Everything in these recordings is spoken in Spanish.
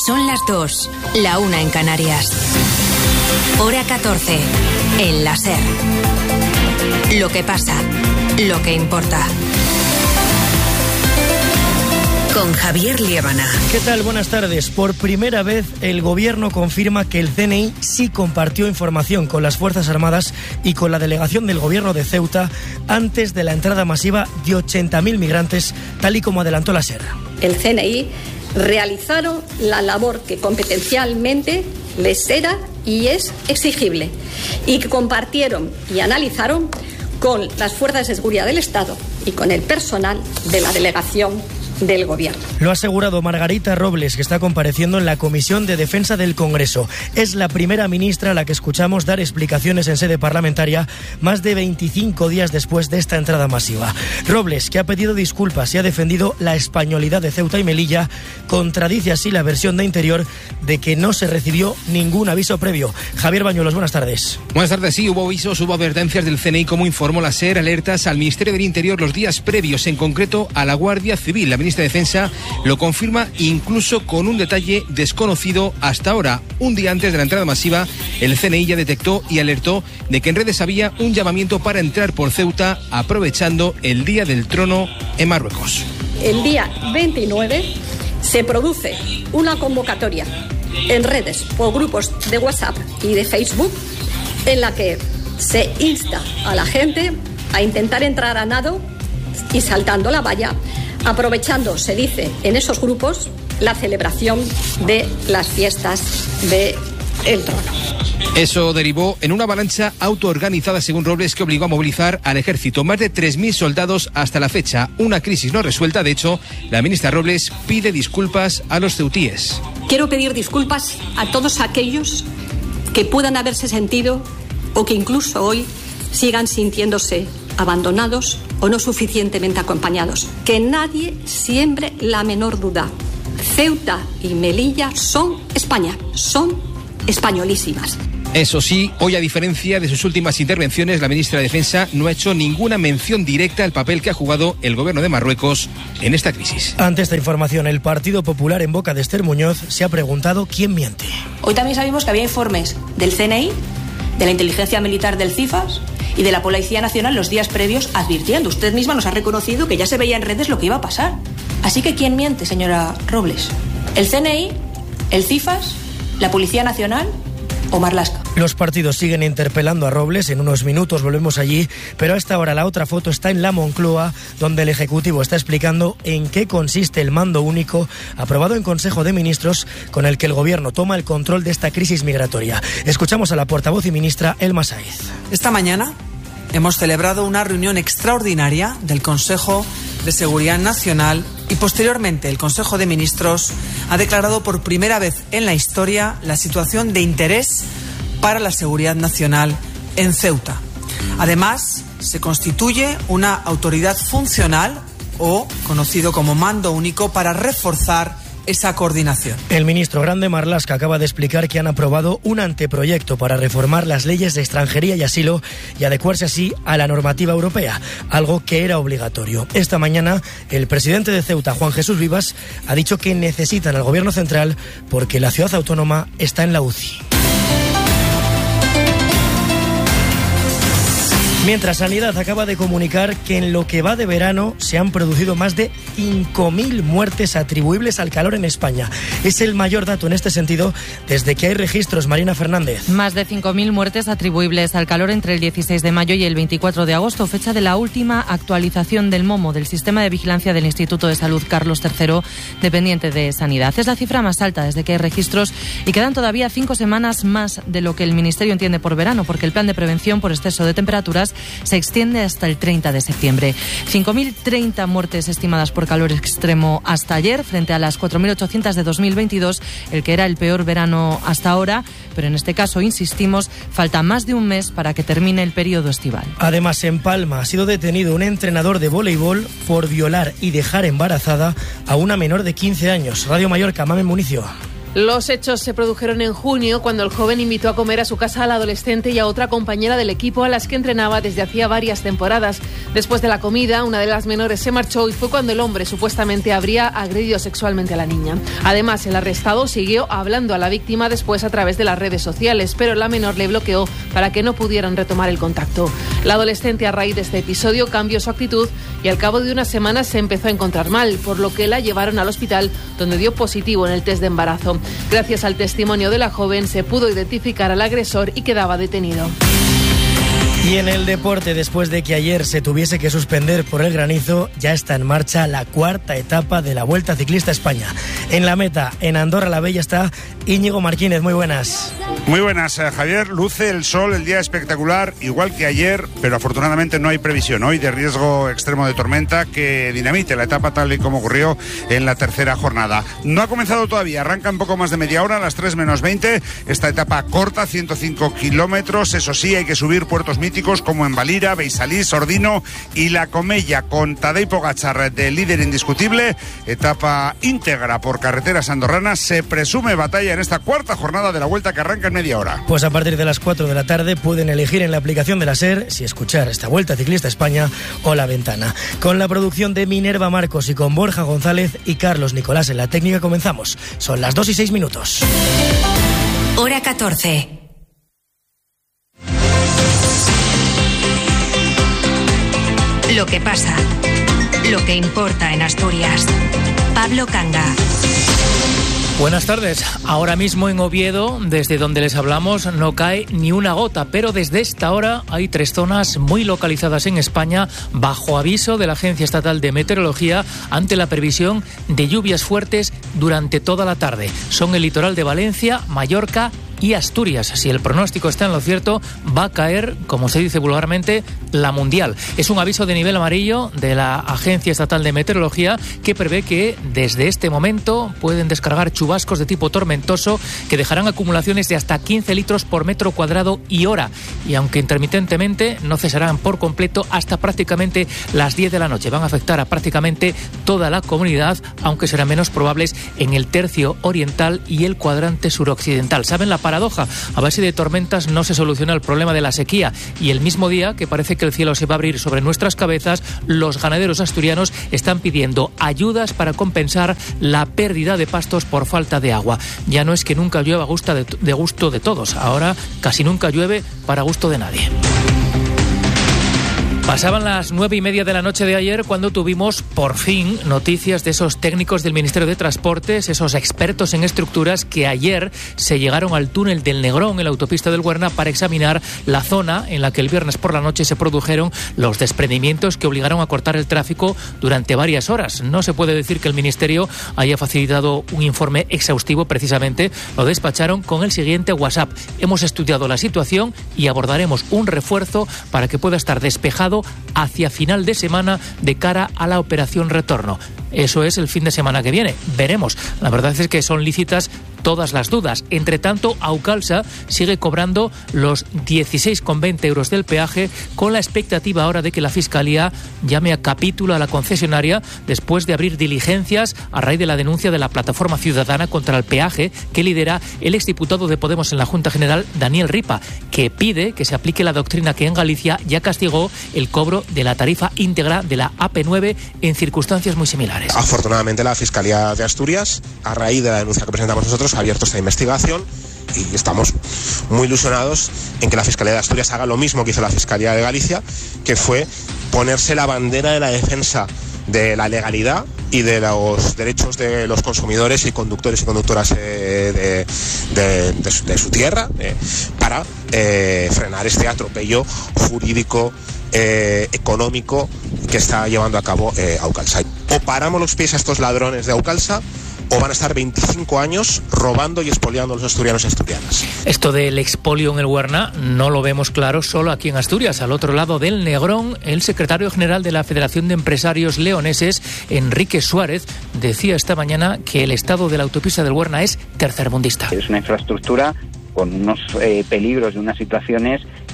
Son las 2, la 1 en Canarias. Hora 14, en la SER. Lo que pasa, lo que importa. Con Javier Liébana. ¿Qué tal? Buenas tardes. Por primera vez el Gobierno confirma que el CNI sí compartió información con las Fuerzas Armadas y con la delegación del Gobierno de Ceuta antes de la entrada masiva de 80.000 migrantes, tal y como adelantó la SER. El CNI realizaron la labor que competencialmente les era y es exigible, y que compartieron y analizaron con las fuerzas de seguridad del Estado y con el personal de la delegación del Gobierno. Lo ha asegurado Margarita Robles, que está compareciendo en la Comisión de Defensa del Congreso. Es la primera ministra a la que escuchamos dar explicaciones en sede parlamentaria más de 25 días después de esta entrada masiva. Robles, que ha pedido disculpas y ha defendido la españolidad de Ceuta y Melilla, contradice así la versión de Interior de que no se recibió ningún aviso previo. Javier Bañuelos, buenas tardes. Buenas tardes. Sí, hubo avisos, hubo advertencias del CNI, como informó la SER, alertas al Ministerio del Interior los días previos, en concreto a la Guardia Civil. La ministra de Defensa lo confirma incluso con un detalle desconocido hasta ahora. Un día antes de la entrada masiva, el CNI ya detectó y alertó de que en redes había un llamamiento para entrar por Ceuta aprovechando el Día del Trono en Marruecos. El día 29 se produce una convocatoria en redes por grupos de WhatsApp y de Facebook en la que se insta a la gente a intentar entrar a nado y saltando la valla, aprovechando, se dice en esos grupos, la celebración de las fiestas del Trono. Eso derivó en una avalancha autoorganizada, según Robles, que obligó a movilizar al ejército. Más de 3.000 soldados hasta la fecha. Una crisis no resuelta. De hecho, la ministra Robles pide disculpas a los ceutíes. Quiero pedir disculpas a todos aquellos que puedan haberse sentido o que incluso hoy sigan sintiéndose abandonados o no suficientemente acompañados. Que nadie siembre la menor duda. Ceuta y Melilla son España, son españolísimas. Eso sí, hoy, a diferencia de sus últimas intervenciones, la ministra de Defensa no ha hecho ninguna mención directa al papel que ha jugado el gobierno de Marruecos en esta crisis. Ante esta información, el Partido Popular, en boca de Esther Muñoz, se ha preguntado quién miente. Hoy también sabemos que había informes del CNI, de la inteligencia militar del CIFAS y de la Policía Nacional los días previos advirtiendo. Usted misma nos ha reconocido que ya se veía en redes lo que iba a pasar. Así que ¿quién miente, señora Robles? ¿El CNI? ¿El CIFAS? ¿La Policía Nacional? ¿O Marlaska? Los partidos siguen interpelando a Robles. En unos minutos volvemos allí, pero a esta hora la otra foto está en la Moncloa, donde el Ejecutivo está explicando en qué consiste el mando único aprobado en Consejo de Ministros, con el que el Gobierno toma el control de esta crisis migratoria. Escuchamos a la portavoz y ministra Elma Saiz. Esta mañana hemos celebrado una reunión extraordinaria del Consejo de Seguridad Nacional y posteriormente el Consejo de Ministros ha declarado por primera vez en la historia la situación de interés para la seguridad nacional en Ceuta. Además, se constituye una autoridad funcional o conocido como mando único para reforzar esa coordinación. El ministro Grande Marlaska acaba de explicar que han aprobado un anteproyecto para reformar las leyes de extranjería y asilo y adecuarse así a la normativa europea, algo que era obligatorio. Esta mañana, el presidente de Ceuta, Juan Jesús Vivas, ha dicho que necesitan al gobierno central porque la ciudad autónoma está en la UCI. Mientras, Sanidad acaba de comunicar que en lo que va de verano se han producido más de 5.000 muertes atribuibles al calor en España. Es el mayor dato en este sentido desde que hay registros. Marina Fernández. Más de 5.000 muertes atribuibles al calor entre el 16 de mayo y el 24 de agosto, fecha de la última actualización del MOMO, del Sistema de Vigilancia del Instituto de Salud Carlos III, dependiente de Sanidad. Es la cifra más alta desde que hay registros y quedan todavía 5 semanas más de lo que el Ministerio entiende por verano, porque el plan de prevención por exceso de temperaturas se extiende hasta el 30 de septiembre. 5.030 muertes estimadas por calor extremo hasta ayer, frente a las 4.800 de 2022, el que era el peor verano hasta ahora, pero en este caso, insistimos, falta más de un mes para que termine el periodo estival. Además, en Palma ha sido detenido un entrenador de voleibol por violar y dejar embarazada a una menor de 15 años. Radio Mallorca, Mamen Municio. Los hechos se produjeron en junio, cuando el joven invitó a comer a su casa a la adolescente y a otra compañera del equipo a las que entrenaba desde hacía varias temporadas. Después de la comida, una de las menores se marchó y fue cuando el hombre supuestamente habría agredido sexualmente a la niña. Además, el arrestado siguió hablando a la víctima después a través de las redes sociales, pero la menor le bloqueó para que no pudieran retomar el contacto. La adolescente, a raíz de este episodio, cambió su actitud y al cabo de unas semanas se empezó a encontrar mal, por lo que la llevaron al hospital, donde dio positivo en el test de embarazo. Gracias al testimonio de la joven se pudo identificar al agresor y quedaba detenido. Y en el deporte, después de que ayer se tuviese que suspender por el granizo, ya está en marcha la cuarta etapa de la Vuelta Ciclista a España. En la meta, en Andorra la Bella, está Íñigo Martínez. Muy buenas. Muy buenas, Javier. Luce el sol, el día espectacular, igual que ayer, pero afortunadamente no hay previsión hoy de riesgo extremo de tormenta que dinamite la etapa tal y como ocurrió en la tercera jornada. No ha comenzado todavía, arranca un poco más de media hora, a las 3 menos 20. Esta etapa corta, 105 kilómetros. Eso sí, hay que subir puertos míticos como en Valira, Beisalís, Ordino y La Comella, con Tadej Pogačar de líder indiscutible. Etapa íntegra por carreteras andorranas. Se presume batalla en esta cuarta jornada de la Vuelta, que arranca en media hora. Pues a partir de las 4 de la tarde pueden elegir en la aplicación de la SER si escuchar esta Vuelta Ciclista a España o La Ventana. Con la producción de Minerva Marcos y con Borja González y Carlos Nicolás en la técnica comenzamos. Son las 2:06. Hora 14. Lo que pasa, lo que importa en Asturias. Pablo Canga. Buenas tardes. Ahora mismo en Oviedo, desde donde les hablamos, no cae ni una gota, pero desde esta hora hay 3 zonas muy localizadas en España bajo aviso de la Agencia Estatal de Meteorología ante la previsión de lluvias fuertes durante toda la tarde. Son el litoral de Valencia, Mallorca y Asturias. Si el pronóstico está en lo cierto, va a caer, como se dice vulgarmente, la mundial. Es un aviso de nivel amarillo de la Agencia Estatal de Meteorología que prevé que desde este momento pueden descargar chubascos de tipo tormentoso que dejarán acumulaciones de hasta 15 litros por metro cuadrado y hora. Y aunque intermitentemente, no cesarán por completo hasta prácticamente las 10 de la noche. Van a afectar a prácticamente toda la comunidad, aunque serán menos probables en el tercio oriental y el cuadrante suroccidental. ¿Saben la paradoja? A base de tormentas no se soluciona el problema de la sequía, y el mismo día que parece que el cielo se va a abrir sobre nuestras cabezas, los ganaderos asturianos están pidiendo ayudas para compensar la pérdida de pastos por falta de agua. Ya no es que nunca llueva de gusto de todos, ahora casi nunca llueve para gusto de nadie. Pasaban las 9:30 de la noche de ayer cuando tuvimos, por fin, noticias de esos técnicos del Ministerio de Transportes, esos expertos en estructuras que ayer se llegaron al túnel del Negrón en la autopista del Huerna para examinar la zona en la que el viernes por la noche se produjeron los desprendimientos que obligaron a cortar el tráfico durante varias horas. No se puede decir que el Ministerio haya facilitado un informe exhaustivo, precisamente lo despacharon con el siguiente WhatsApp: hemos estudiado la situación y abordaremos un refuerzo para que pueda estar despejado hacia final de semana de cara a la operación retorno. Eso es el fin de semana que viene. Veremos. La verdad es que son lícitas todas las dudas. Entre tanto, Aucalsa sigue cobrando los 16,20 euros del peaje, con la expectativa ahora de que la Fiscalía llame a capítulo a la concesionaria después de abrir diligencias a raíz de la denuncia de la Plataforma Ciudadana contra el peaje que lidera el exdiputado de Podemos en la Junta General, Daniel Ripa, que pide que se aplique la doctrina que en Galicia ya castigó el cobro de la tarifa íntegra de la AP9 en circunstancias muy similares. Afortunadamente, la Fiscalía de Asturias, a raíz de la denuncia que presentamos nosotros, ha abierto esta investigación y estamos muy ilusionados en que la Fiscalía de Asturias haga lo mismo que hizo la Fiscalía de Galicia, que fue ponerse la bandera de la defensa de la legalidad y de los derechos de los consumidores y conductores y conductoras de su tierra para frenar este atropello jurídico, económico que está llevando a cabo Aucalsa. O paramos los pies a estos ladrones de Aucalsa, o van a estar 25 años robando y expoliando a los asturianos y asturianas. Esto del expolio en el Huerna no lo vemos claro solo aquí en Asturias. Al otro lado del Negrón, el secretario general de la Federación de Empresarios Leoneses, Enrique Suárez, decía esta mañana que el estado de la autopista del Huerna es tercermundista. Es una infraestructura con unos peligros y unas situaciones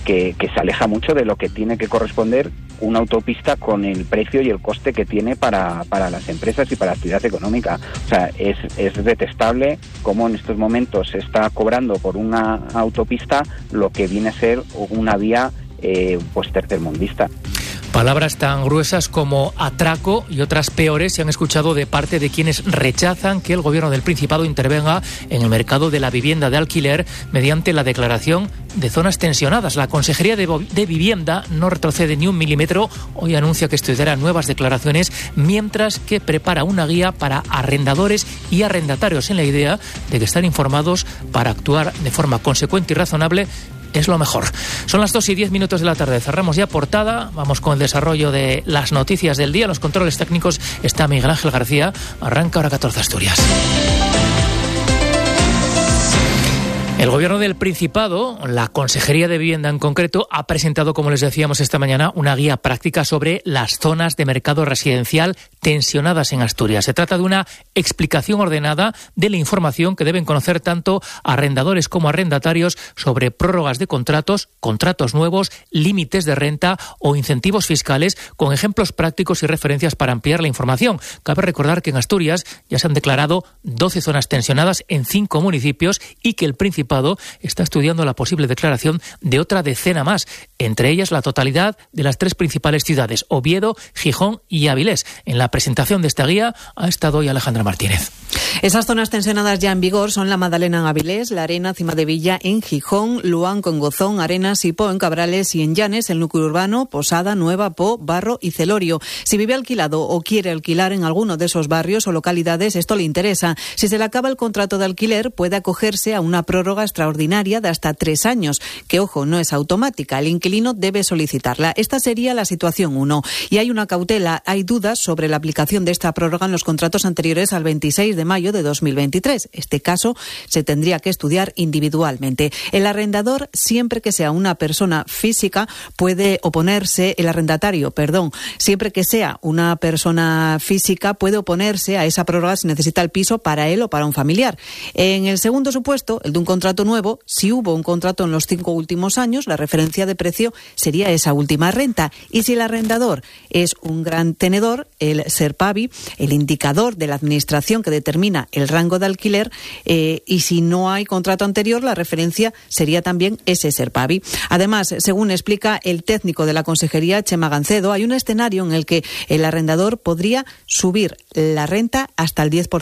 que se aleja mucho de lo que tiene que corresponder una autopista con el precio y el coste que tiene para las empresas y para la actividad económica. O sea, es detestable cómo en estos momentos se está cobrando por una autopista lo que viene a ser una vía pues tercermundista. Palabras tan gruesas como atraco y otras peores se han escuchado de parte de quienes rechazan que el Gobierno del Principado intervenga en el mercado de la vivienda de alquiler mediante la declaración de zonas tensionadas. La Consejería de Vivienda no retrocede ni un milímetro. Hoy anuncia que estudiará nuevas declaraciones, mientras que prepara una guía para arrendadores y arrendatarios en la idea de que están informados para actuar de forma consecuente y razonable. Es lo mejor. Son las 2:10 de la tarde. Cerramos ya portada. Vamos con el desarrollo de las noticias del día. Los controles técnicos está Miguel Ángel García. Arranca Hora 14 Asturias. El Gobierno del Principado, la Consejería de Vivienda en concreto, ha presentado, como les decíamos esta mañana, una guía práctica sobre las zonas de mercado residencial tensionadas en Asturias. Se trata de una explicación ordenada de la información que deben conocer tanto arrendadores como arrendatarios sobre prórrogas de contratos, contratos nuevos, límites de renta o incentivos fiscales, con ejemplos prácticos y referencias para ampliar la información. Cabe recordar que en Asturias ya se han declarado 12 zonas tensionadas en 5 municipios y que el Principado está estudiando la posible declaración de otra decena más, entre ellas la totalidad de las 3 principales ciudades, Oviedo, Gijón y Avilés. En la presentación de esta guía ha estado hoy Alejandra Martínez. Esas zonas tensionadas ya en vigor son La Madalena en Avilés, La Arena, Cima de Villa en Gijón, Luanco en Gozón, Arenas y Po en Cabrales y en Llanes, el núcleo urbano, Posada, Nueva, Po, Barro y Celorio. Si vive alquilado o quiere alquilar en alguno de esos barrios o localidades, esto le interesa. Si se le acaba el contrato de alquiler, puede acogerse a una prórroga extraordinaria de hasta 3 años, que, ojo, no es automática. El inquilino debe solicitarla. Esta sería la situación 1. Y hay una cautela, hay dudas sobre la aplicación de esta prórroga en los contratos anteriores al 26 de mayo de 2023. Este caso se tendría que estudiar individualmente. El arrendador, siempre que sea una persona física, puede oponerse, siempre que sea una persona física, puede oponerse a esa prórroga si necesita el piso para él o para un familiar. En el segundo supuesto, el de un contrato nuevo, si hubo un contrato en los 5 últimos años, la referencia de precio sería esa última renta. Y si el arrendador es un gran tenedor, el SERPAVI, el indicador de la administración que determina el rango de alquiler, y si no hay contrato anterior, la referencia sería también ese SERPAVI. Además, según explica el técnico de la Consejería, Chema Gancedo, hay un escenario en el que el arrendador podría subir la renta hasta el 10%.